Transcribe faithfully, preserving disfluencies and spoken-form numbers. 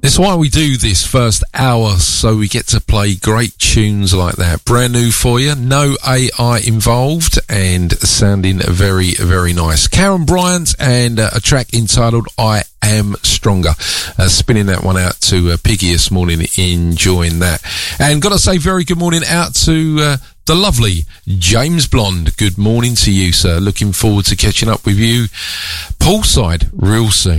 It's why we do this first hour, so we get to play great tunes like that. Brand new for you, no A I involved, and sounding very, very nice. Karen Bryant and uh, a track entitled I Am Stronger. Uh, spinning that one out to uh, Piggy this morning, enjoying that. And got to say very good morning out to uh, the lovely James Blonde. Good morning to you, sir. Looking forward to catching up with you poolside real soon.